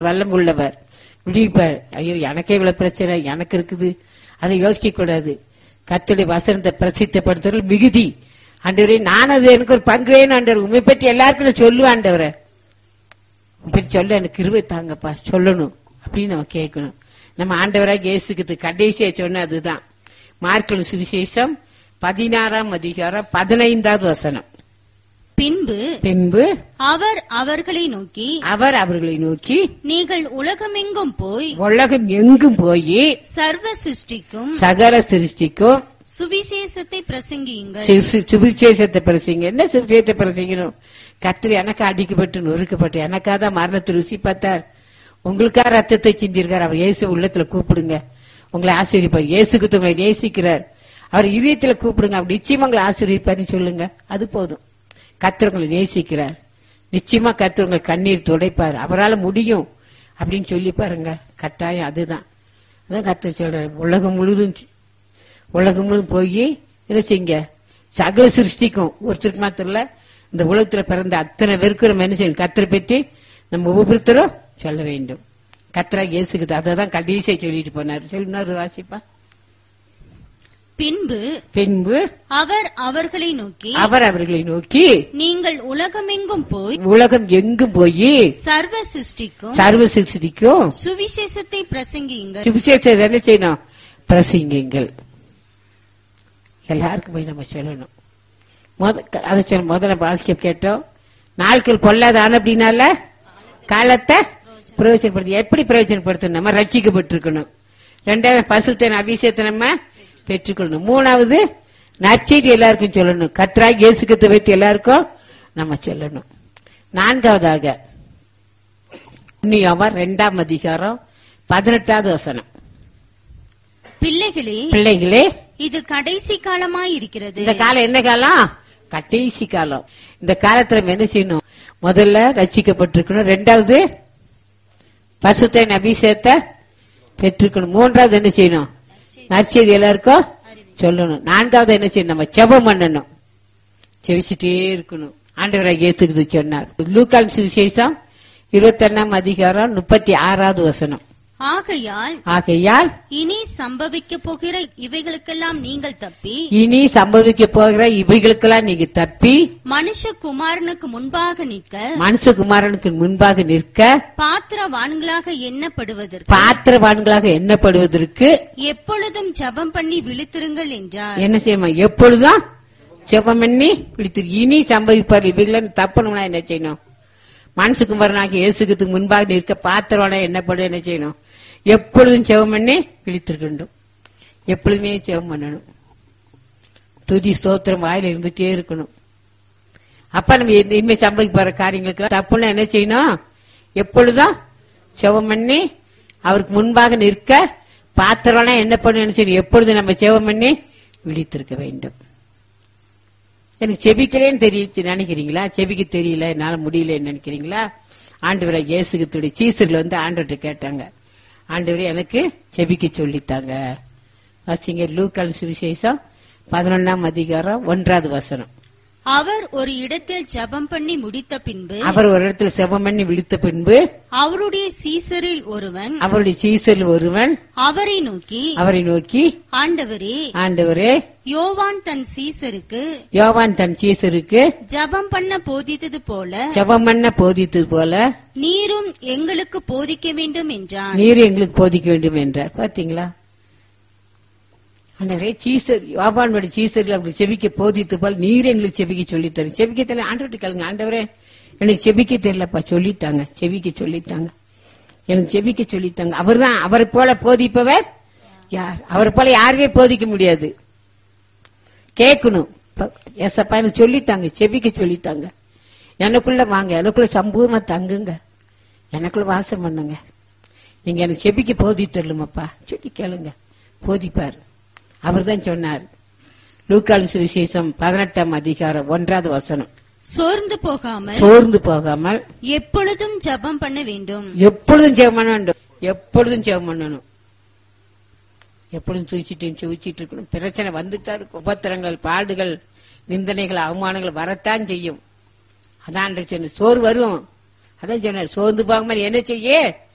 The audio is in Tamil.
வல்லம் உள்ளவர், விடுவிப்பார். ஐயோ எனக்கே இவ்வளவு பிரச்சனை எனக்கு இருக்குது, அதை யோசிக்க கூடாது. கர்த்தருடைய வசனத்தை பிரசித்தப்படுத்துறது மிகுதி. ஆண்டவரே நான் அது எனக்கு ஒரு பங்கு வேணும் ஆண்டவர், உண்மை பற்றி எல்லாருக்கும் நான் சொல்லுவேன் ஆண்டவரை, உண்மை பற்றி சொல்ல எனக்கு கிருபை தாங்கப்பா சொல்லணும் அப்படின்னு நம்ம கேட்கணும். நம்ம ஆண்டவராக இயேசுக்கு கடைசியா சொன்ன அதுதான் மார்க்கு சுவிசேஷம் 16ஆம் அதிகாரம் 15வது வசனம். பின்பு அவர் அவர்களை நோக்கி நீங்கள் உலகம் எங்கும் போய் சர்வ சிருஷ்டிக்கும் சுவிசேஷத்தை பிரசங்கியுங்கள். சுவிசேஷத்தை பிரசங்க. என்ன சுவிசேஷத்தை பிரசங்கணும்? கர்த்தர் எனக்கு அடிக்கப்பட்டு நொறுக்கப்பட்டு எனக்காக மரணத்தை ருசி பார்த்தார், உங்களுக்காக ரத்தத்தை சிந்திருக்கார். அவர் இயேசு உள்ளத்துல கூப்பிடுங்க, உங்களை ஆசீர்வதிப்பார். இயேசுக்கு உங்களை நேசிக்கிறார், அவர் இதயத்துல கூப்பிடுங்க, அவர் நிச்சயமா உங்களை ஆசீர்வதிப்பார்னு சொல்லுங்க. அது போதும். கர்த்தர் உங்களை நேசிக்கிறார், நிச்சயமா கர்த்தர் உங்களை கண்ணீர் துடைப்பார், அவரால் முடியும் அப்படின்னு சொல்லி பாருங்க. கட்டாயம் அதுதான் அதான் கர்த்தர் சொல்றாரு. உலகம் முழுதும் போய் இதை செய்யுங்க, சகல சிருஷ்டிக்கும். ஒருத்தருக்கு மாத்திரல, இந்த உலகத்துல பிறந்த அத்தனை பேருக்கு நம்ம என்ன செய்யணும்? கர்த்தரை பற்றி நம்ம ஒவ்வொருத்தரும் சொல்ல வேண்டும். கர்த்தரா இயேசுக்கு அதான் கடைசியை சொல்லிட்டு போனார். சொல்லினாரு, வாசிப்பா. பின்பு அவர் அவர்களை நோக்கி நீங்கள் உலகம் எங்கும் போய் சர்வ சிருஷ்டிக்கும் சுவிசேஷத்தை பிரசங்கியுங்கள். சுவிசேஷத்தை என்ன செய்யணும்? பிரசங்கியுங்கள். எல்லாருக்கும் போய் நம்ம சொல்லணும். அதை சொல்ல முதல்ல வாசிக்க கேட்டோம். நாட்கள் பொல்லாதான அப்படின்னால காலத்தை பிரயோஜனப்படுத்த. எப்படி பிரயோஜனப்படுத்தணும்? நம்ம ரட்சிக்கப்பட்டிருக்கணும். 2வது பசுத்தன் அபிஷேகத்தை நம்ம பெற்றுக்கொள்ளணும். 3வது நற்செய்தி எல்லாருக்கும் சொல்லணும். கர்த்தராகிய இயேசு கிறிஸ்துவை வைத்து எல்லாருக்கும் நம்ம சொல்லணும். 4வதாக யோவான் 2ஆம் அதிகாரம் 18வது வசனம். பிள்ளைகளே இது கடைசி காலமாயிருக்கிறது. இந்த காலம் என்ன காலம்? கடைசி காலம். இந்த காலத்துல என்ன செய்யணும்? முதல்ல ரட்சிக்கப்பட்டிருக்கணும். 2வது பரிசுத்த அபிஷேகத்தை பெற்றுக்கணும். 3வது என்ன செய்யணும்? நற்செய்தி எல்லாருக்கும் சொல்லணும். 4வது என்ன செய்யணும்? நம்ம ஜெபம் பண்ணணும், செவிச்சிட்டே இருக்கணும். ஆண்டவராகிய இயேசு சொன்னார். லூக்கா சுவிசேஷம் 21ஆம் அதிகாரம் 36வது வசனம். ஆகையால் இனி சம்பவிக்க போகிற இவைகளுக்கெல்லாம் நீங்கள் தப்பி மனுஷகுமாரனுக்கு முன்பாக நிற்க பாத்திரவான்களாக எண்ணப்படுவதற்கு எப்பொழுதும் ஜெபம் பண்ணி விழித்திருங்கள் என்றார். என்ன செய்யணும்? எப்பொழுதும் ஜெபம் பண்ணி விழித்திரு. இனி சம்பவிப்பார் இவைகளை தப்பணும்னா என்ன செய்யணும்? மனுஷகுமாரனாக இயேசுக்கு முன்பாக நிற்க பாத்திரவான என்னப்படும் என்ன செய்யணும்? எப்பொழுதும் ஜெபம் பண்ணி விழித்திருக்கணும். எப்பொழுதுமே ஜெபம் பண்ணணும். துதி ஸ்தோத்திரம் வாயில இருந்துட்டே இருக்கணும். அப்ப நம்ம இனிமே சம்பவிக்கிற காரியங்களுக்கு தப்புன்னா என்ன செய்யணும்? எப்பொழுதும் ஜெபம் பண்ணி அவருக்கு முன்பாக நிற்க பாத்திரம்னா என்ன பண்ணணும் செய்யணும்? எப்பொழுதும் நம்ம ஜெபம் பண்ணி விழித்திருக்க வேண்டும். எனக்கு செபிக்கலேன்னு தெரியும் நினைக்கிறீங்களா? செபிக்க தெரியல, என்னால முடியலன்னு நினைக்கிறீங்களா? ஆண்டவரை இயேசு கிறிஸ்துவின் சீசர்கள் ஆண்டவர்கிட்ட கேட்டாங்க, ஆண்டவரே எனக்கு செபிக்க சொல்லித்தாங்க. வாசிங்க லூக்கா சுவிசேஷம் 11ஆம் அதிகாரம் 1வது வசனம். அவர் ஒரு இடத்தில் ஜெபம் பண்ணி முடித்த பின்பு அவருடைய சீசரில் ஒருவன் அவரை நோக்கி ஆண்டவரே யோவான் தன் சீசருக்கு ஜெபம் பண்ண போதித்தது போல நீரும் எங்களுக்கு போதிக்க வேண்டும் என்றார். பாத்தீங்களா? யோவானுடைய சீசர்கள் அப்படி செபிக்க போதித்து போல் நீர் எங்களுக்கு செபிக்க சொல்லித்தரு. செபிக்க தெரியல ஆண்டவர்கிட்ட கேளுங்க, ஆண்டவரே எனக்கு செபிக்க தெரியலப்பா சொல்லித்தாங்க, செபிக்க சொல்லித்தாங்க, எனக்கு செபிக்க சொல்லித்தாங்க. அவர்தான் அவரை போல போதிப்பவர் யார்? அவரை போல யாருமே போதிக்க முடியாது. கேட்கணும், ஏசப்பா எனக்கு சொல்லித்தாங்க, செபிக்க சொல்லித்தாங்க, எனக்குள்ள வாங்க, எனக்குள்ள சம்பூர்ணமா தங்குங்க, எனக்குள்ள வாசம் பண்ணுங்க, நீங்க எனக்கு செபிக்க போதித்தரலுமாப்பா சொல்லி கேளுங்க, போதிப்பாரு. அவர் தான் சொன்னார். லூக்கா சுவிசேஷம் 18ஆம் அதிகாரம் 1வது வசனம். சோர்ந்து போகாமல் எப்பொழுதும் ஜெபம் பண்ண வேண்டும். எப்பொழுதும் ஜெபம் பண்ணணும். எப்பொழுதும் தூச்சிட்டு இருக்கணும். பிரச்சனை வந்துட்டா இருக்கும். உபத்திரங்கள், பாடுகள், நிந்தனைகள், அவமானங்கள் வரத்தான் செய்யும். அதான் சொன்ன சோறு வரும். அதான் சொன்னார், சோர்ந்து போகாமல் என்ன செய்ய